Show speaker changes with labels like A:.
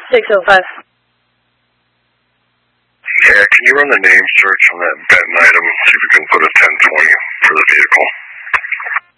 A: 605.
B: Yeah, can you run the name search on that Benton item? See if we can put a 1020 for the vehicle.